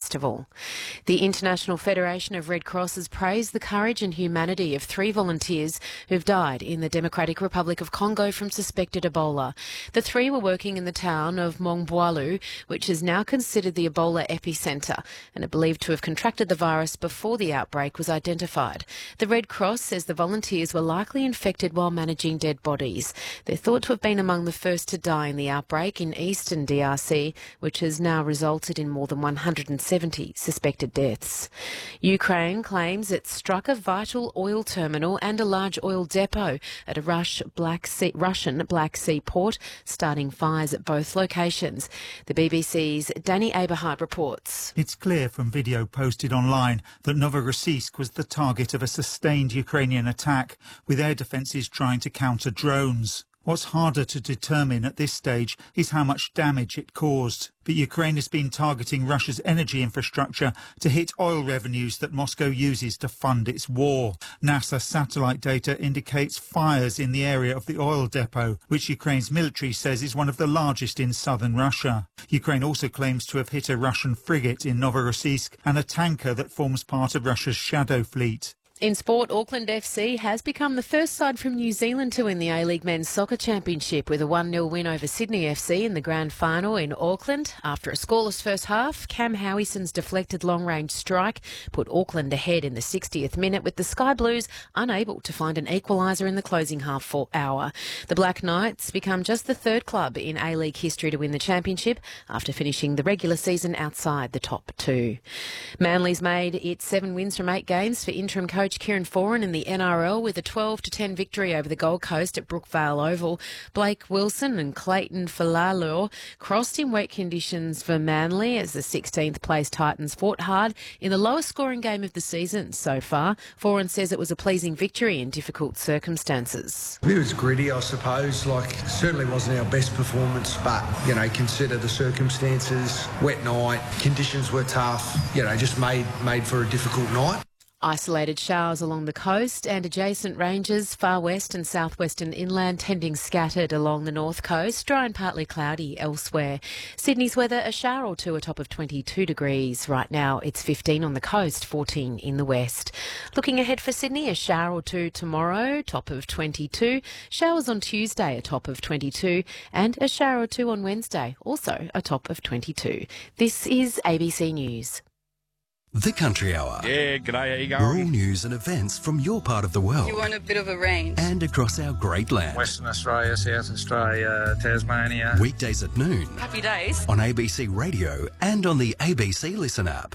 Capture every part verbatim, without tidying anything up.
Festival. The International Federation of Red Cross has praised the courage and humanity of three volunteers who've died in the Democratic Republic of Congo from suspected Ebola. The three were working in the town of Mongboalu, which is now considered the Ebola epicentre, and are believed to have contracted the virus before the outbreak was identified. The Red Cross says the volunteers were likely infected while managing dead bodies. They're thought to have been among the first to die in the outbreak in eastern D R C, which has now resulted in more than one hundred seventy suspected deaths. Ukraine claims it struck a vital oil terminal and a large oil depot at a Rush Black Sea, Russian Black Sea port, starting fires at both locations. The B B C's Danny Aberhart reports. It's clear from video posted online that Novorossiysk was the target of a sustained Ukrainian attack, with air defences trying to counter drones. What's harder to determine at this stage is how much damage it caused. But Ukraine has been targeting Russia's energy infrastructure to hit oil revenues that Moscow uses to fund its war. NASA satellite data indicates fires in the area of the oil depot, which Ukraine's military says is one of the largest in southern Russia. Ukraine also claims to have hit a Russian frigate in Novorossiysk and a tanker that forms part of Russia's Shadow Fleet. In sport, Auckland F C has become the first side from New Zealand to win the A-League Men's Soccer Championship with a one nil win over Sydney F C in the grand final in Auckland. After a scoreless first half, Cam Howieson's deflected long-range strike put Auckland ahead in the sixtieth minute, with the Sky Blues unable to find an equaliser in the closing half hour. The Black Knights become just the third club in A-League history to win the championship after finishing the regular season outside the top two. Manly's made its seven wins from eight games for interim coach Kieran Foran in the N R L with a twelve to ten victory over the Gold Coast at Brookvale Oval. Blake Wilson and Clayton Falalor crossed in wet conditions for Manly as the sixteenth place Titans fought hard in the lowest scoring game of the season so far. Foran says it was a pleasing victory in difficult circumstances. It was gritty, I suppose. Like, certainly wasn't our best performance, but, you know, consider the circumstances. Wet night, conditions were tough, you know, just made, made for a difficult night. Isolated showers along the coast and adjacent ranges, far west and southwestern inland, tending scattered along the north coast, dry and partly cloudy elsewhere. Sydney's weather, a shower or two, a top of twenty-two degrees. Right now it's fifteen on the coast, fourteen in the west. Looking ahead for Sydney, a shower or two tomorrow, top of twenty-two. Showers on Tuesday, a top of twenty-two. And a shower or two on Wednesday, also a top of twenty-two. This is A B C News. The Country Hour. Yeah, g'day, how you going? Rural news and events from your part of the world. You want a bit of a range. And across our great land. Western Australia, South Australia, Tasmania. Weekdays at noon. Happy days. On A B C Radio and on the A B C Listen app.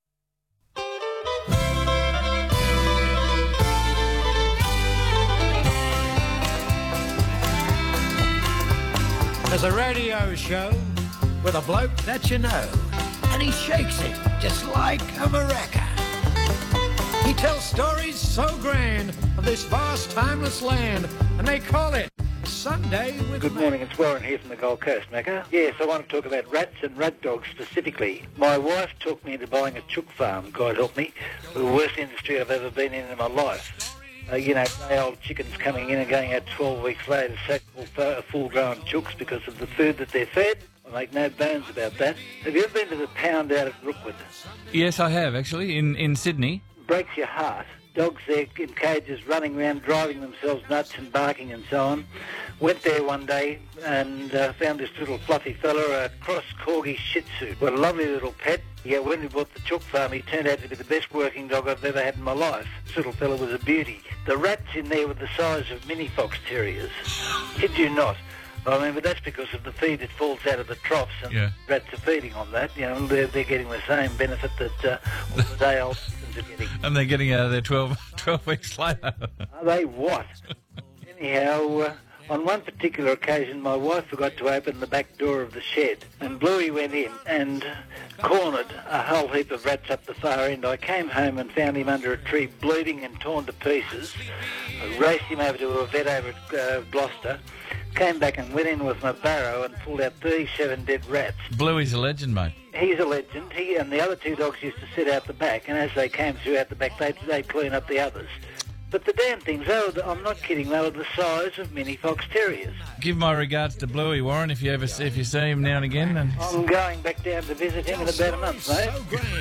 There's a radio show with a bloke that you know, and he shakes it just like a maraca. He tells stories so grand of this vast, timeless land, and they call it Sunday with Good Mac. morning, it's Warren here from the Gold Coast, Macca. Yes, I want to talk about rats and rat dogs specifically. My wife talked me into buying a chook farm, God help me, the worst industry I've ever been in in my life. Uh, you know, day-old chickens coming in and going out twelve weeks later, so full-grown chooks because of the food that they're fed. I make no bones about that. Have you ever been to the pound out at Rookwood? Yes, I have, actually, in, in Sydney. Breaks your heart. Dogs there in cages running around, driving themselves nuts and barking and so on. Went there one day and uh, found this little fluffy fella, a cross corgi shih tzu. What a lovely little pet. Yeah, when we bought the chook farm, he turned out to be the best working dog I've ever had in my life. This little fella was a beauty. The rats in there were the size of mini fox terriers. Kid you not. I mean, but that's because of the feed that falls out of the troughs, and yeah. rats are feeding on that. You know, they're, they're getting the same benefit that uh, all the day-old chickens are getting. And they're getting out of there twelve, twelve weeks later. Are they what? Anyhow, uh, on one particular occasion, my wife forgot to open the back door of the shed, and Bluey went in and cornered a whole heap of rats up the far end. I came home and found him under a tree, bleeding and torn to pieces. I raced him over to a vet over at uh, Gloucester. Came back and went in with my barrow and pulled out thirty-seven dead rats. Bluey's a legend, mate. He's a legend. He and the other two dogs used to sit out the back, and as they came through out the back, they'd, they'd clean up the others. But the damn things, they were, I'm not kidding, they were the size of mini fox terriers. Give my regards to Bluey, Warren, if you ever if you see him now and again. And I'm going back down to visit him in about a month, mate.